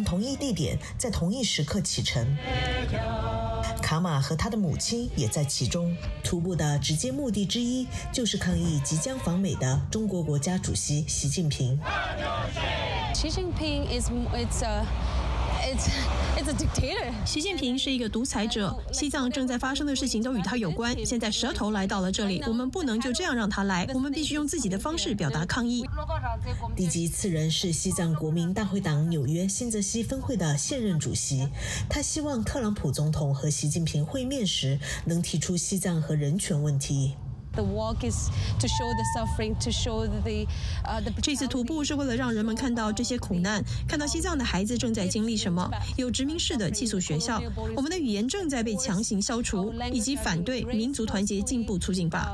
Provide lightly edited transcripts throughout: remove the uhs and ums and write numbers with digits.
同一地点，在同一时刻启程。卡马和他的母亲也在其中。徒步的直接目的之一就是抗议即将访美的中国国家主席习近平。 Xi Jinping It's a dictator. 习近平是一个独裁者，西藏正在发生的事情都与他有关。现在蛇头来到了这里，我们不能就这样让他来，我们必须用自己的方式表达抗议。 地级次人是西藏国民大会党纽约新泽西分会的现任主席，他希望特朗普总统和习近平会面时能提出西藏和人权问题。 The walk is to show the suffering, to show the 这次徒步是为了让人们看到这些苦难，看到西藏的孩子正在经历什么，有殖民式的寄宿学校，我们的语言正在被强行消除，以及反对民族团结进步促进法。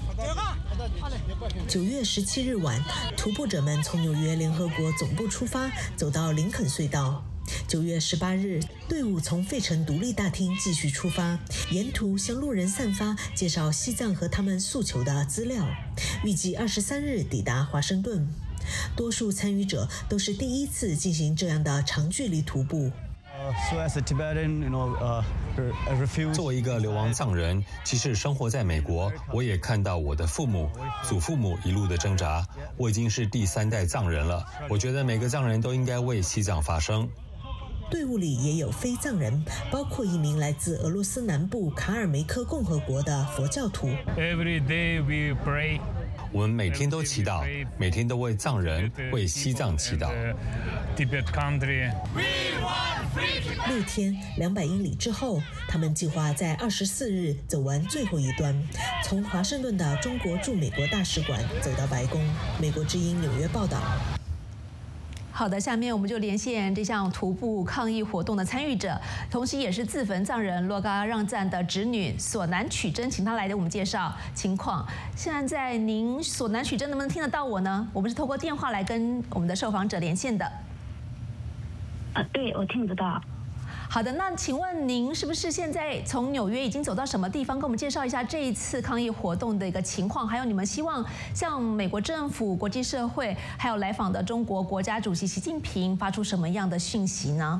9月17日晚，徒步者们从纽约联合国总部出发，走到林肯隧道。9月18日，队伍从费城独立大厅继续出发，沿途向路人散发介绍西藏和他们诉求的资料，预计23日抵达华盛顿。多数参与者都是第一次进行这样的长距离徒步。 作为一个流亡藏人，即使生活在美国，我也看到我的父母、祖父母一路的挣扎。我已经是第3代藏人了，我觉得每个藏人都应该为西藏发声。 队伍里也有非藏人，包括一名来自俄罗斯南部卡尔梅克共和国的佛教徒。 我们每天都祈祷，每天都为藏人、为西藏祈祷。 6天200英里之后，他们计划在24日走完最后一端，从华盛顿的中国驻美国大使馆走到白宫。美国之音纽约报道。 好的，下面我们就连线这项徒步抗议活动的参与者，同时也是自焚藏人洛嘎让赞的侄女索南曲珍，请她来给我们介绍情况。现在您索南曲珍能不能听得到我呢？我们是透过电话来跟我们的受访者连线的。 对，我听得到。 好的，那请问您是不是现在从纽约已经走到什么地方？跟我们介绍一下这一次抗议活动的一个情况，还有你们希望向美国政府、国际社会，还有来访的中国国家主席习近平发出什么样的讯息呢？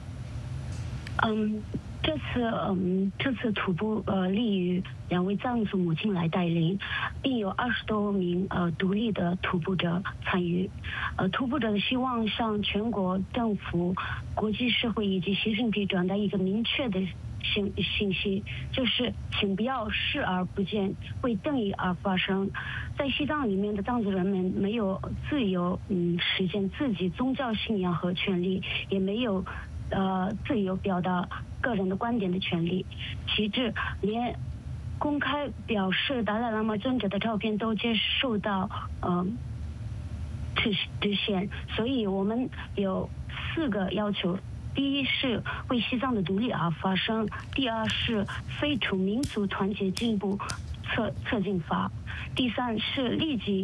这次徒步立于2位藏族母亲来带领，并有20多名独立的徒步者参与。徒步者希望向全国政府、国际社会以及习近平转达一个明确的信息，就是请不要视而不见，为正义而发声。在西藏里面的藏族人们没有自由实现自己宗教信仰和权利，也没有自由表达个人的观点的权利，其至连公开表示达赖喇嘛尊者的照片都接受到制限。所以我们有4个要求：第一是为西藏的独立而发声；第二是废除民族团结进步促进法；第三是立即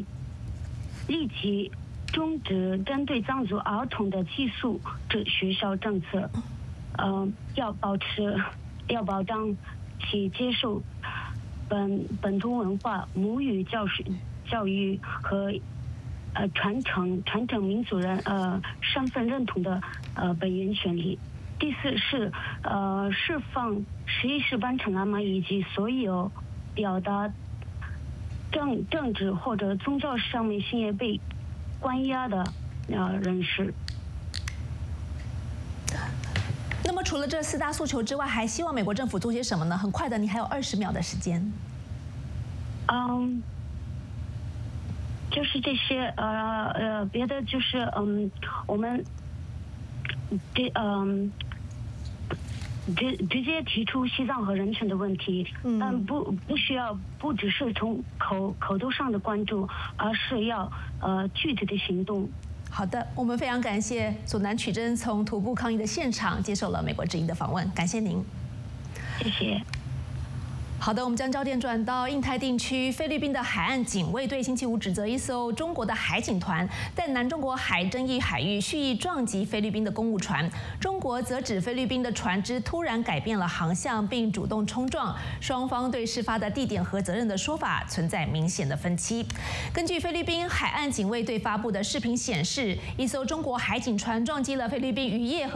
终止针对藏族儿童的寄宿学校政策，要保障其接受本土文化、母语教育和传承民族人身份认同的本源权利。第4是释放11世班禅喇嘛以及所有表达政治或者宗教上面信仰被关押的人士。 那么除了这4大诉求之外，还希望美国政府做些什么呢？很快的，你还有20秒的时间。 就是这些别的就是我们直接提出西藏和人权的问题，但不需要不只是从口头上的关注，而是要具体的行动。 好的，我们非常感谢索南曲珍从徒步抗议的现场接受了美国之音的访问，感谢您。 谢谢。 好的，我们将焦点转到印太地区，菲律宾的海岸警卫队星期五指责一艘中国的海警团在南中国海争议海域蓄意撞击菲律宾的公务船，中国则指菲律宾的船只突然改变了航向并主动冲撞，双方对事发的地点和责任的说法存在明显的分歧。根据菲律宾海岸警卫队发布的视频显示，一艘中国海警船撞击了菲律宾渔业和